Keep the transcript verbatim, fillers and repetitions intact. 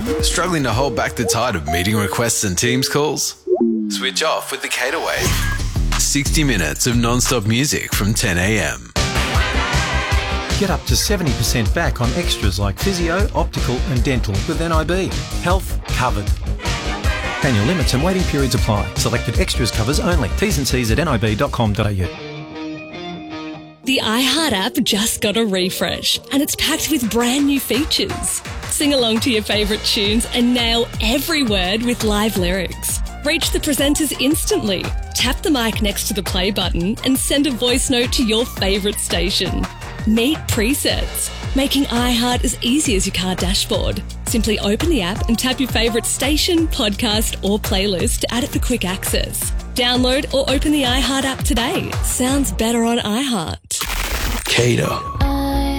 Struggling to hold back the tide of meeting requests and Teams calls? Switch off with the Cater Wave. sixty minutes of non-stop music from ten a m. Get up to seventy percent back on extras like physio, optical and dental with N I B. Health covered. Annual limits and waiting periods apply. Selected extras covers only. T's and C's at nib dot com dot a u. The iHeart app just got a refresh and it's packed with brand new features. Sing along to your favourite tunes and nail every word with live lyrics. Reach the presenters instantly. Tap the mic next to the play button and send a voice note to your favourite station. Meet presets, making iHeart as easy as your car dashboard. Simply open the app and tap your favourite station, podcast or playlist to add it for quick access. Download or open the iHeart app today. Sounds better on iHeart. Cater.